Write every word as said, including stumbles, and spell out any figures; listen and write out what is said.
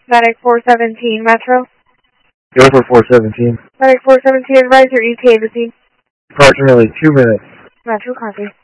Medic four seventeen, Metro. Go for four seventeen. Medic four seventeen, advise your E T A to scene. Approximately two minutes. Metro, copy.